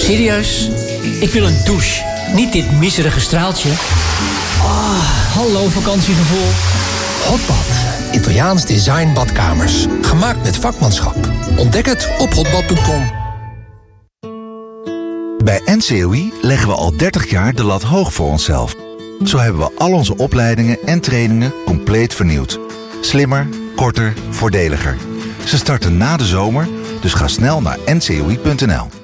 Serieus? Ik wil een douche. Niet dit miserige straaltje. Hallo vakantiegevoel. Hotbad. Italiaans design badkamers. Gemaakt met vakmanschap. Ontdek het op hotbad.com. Bij NCOI leggen we al 30 jaar de lat hoog voor onszelf. Zo hebben we al onze opleidingen en trainingen compleet vernieuwd. Slimmer, korter, voordeliger. Ze starten na de zomer, dus ga snel naar ncoi.nl.